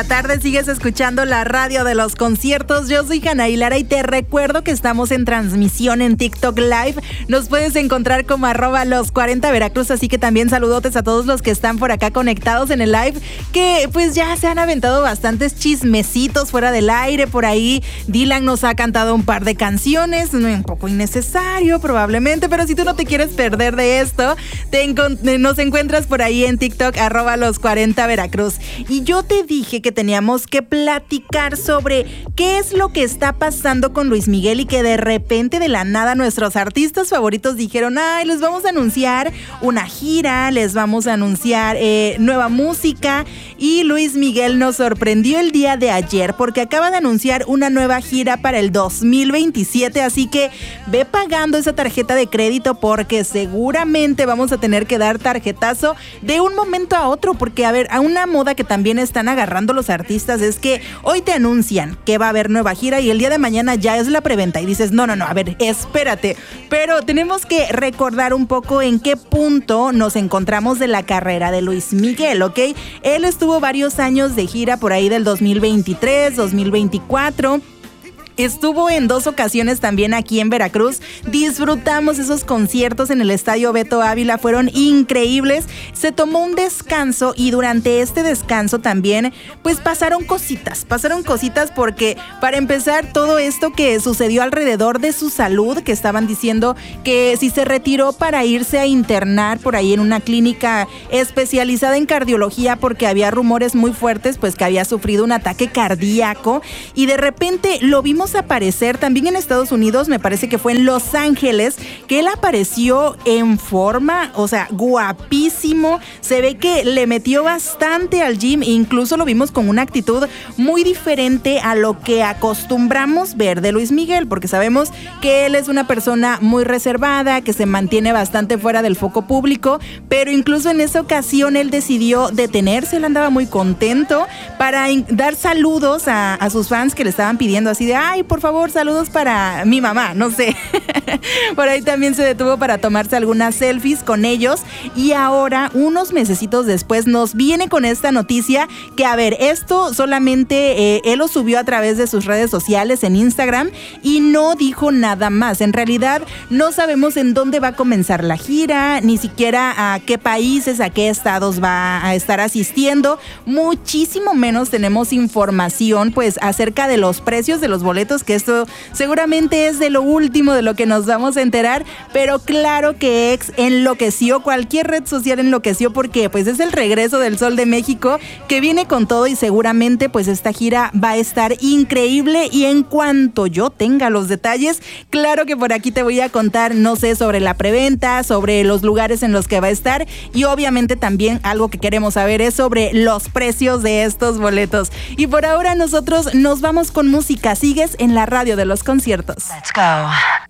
Tarde sigues escuchando la radio de los conciertos. Yo soy Hanna Lara y te recuerdo que estamos en transmisión en TikTok Live. Nos puedes encontrar como @los40 Veracruz, así que también saludotes a todos los que están por acá conectados en el live, que pues ya se han aventado bastantes chismecitos fuera del aire. Por ahí Dylan nos ha cantado un par de canciones, un poco innecesario probablemente, pero si tú no te quieres perder de esto, nos encuentras por ahí en TikTok @los40 Veracruz. Y yo te dije que teníamos que platicar sobre qué es lo que está pasando con Luis Miguel y que de repente de la nada nuestros artistas favoritos dijeron, les vamos a anunciar una gira, les vamos a anunciar nueva música, y Luis Miguel nos sorprendió el día de ayer porque acaba de anunciar una nueva gira para el 2027, así que ve pagando esa tarjeta de crédito porque seguramente vamos a tener que dar tarjetazo de un momento a otro, porque a una moda que también están agarrando los artistas es que hoy te anuncian que va a haber nueva gira y el día de mañana ya es la preventa y dices, no, a ver, espérate. Pero tenemos que recordar un poco en qué punto nos encontramos de la carrera de Luis Miguel, ¿ok? Él estuvo varios años de gira por ahí del 2023, 2024. Estuvo en 2 ocasiones también aquí en Veracruz. Disfrutamos esos conciertos en el Estadio Beto Ávila, fueron increíbles. Se tomó un descanso y durante este descanso también pues pasaron cositas porque para empezar todo esto que sucedió alrededor de su salud, que estaban diciendo que si se retiró para irse a internar por ahí en una clínica especializada en cardiología porque había rumores muy fuertes pues que había sufrido un ataque cardíaco, y de repente lo vimos aparecer también en Estados Unidos, me parece que fue en Los Ángeles, que él apareció en forma, o sea, guapísimo, se ve que le metió bastante al gym, incluso lo vimos con una actitud muy diferente a lo que acostumbramos ver de Luis Miguel, porque sabemos que él es una persona muy reservada, que se mantiene bastante fuera del foco público, pero incluso en esa ocasión él decidió detenerse, él andaba muy contento para dar saludos a sus fans que le estaban pidiendo así de, por favor, saludos para mi mamá, no sé. Por ahí también se detuvo para tomarse algunas selfies con ellos, y ahora, unos mesecitos después, nos viene con esta noticia que, esto solamente él lo subió a través de sus redes sociales en Instagram y no dijo nada más. En realidad, no sabemos en dónde va a comenzar la gira, ni siquiera a qué países, a qué estados va a estar asistiendo. Muchísimo menos tenemos información, pues, acerca de los precios de los boletos, que esto seguramente es de lo último de lo que nos vamos a enterar, pero claro que X enloqueció, cualquier red social enloqueció, porque pues es el regreso del Sol de México que viene con todo, y seguramente pues esta gira va a estar increíble, y en cuanto yo tenga los detalles, claro que por aquí te voy a contar, no sé, sobre la preventa, sobre los lugares en los que va a estar, y obviamente también algo que queremos saber es sobre los precios de estos boletos. Y por ahora nosotros nos vamos con música. Sigues en la radio de los conciertos. Let's go.